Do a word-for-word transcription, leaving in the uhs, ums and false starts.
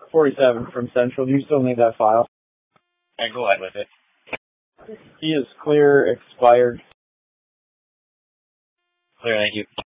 forty-seven from Central. Do you still need that file? Alright, go ahead with it. He is clear, expired. Clear, thank you.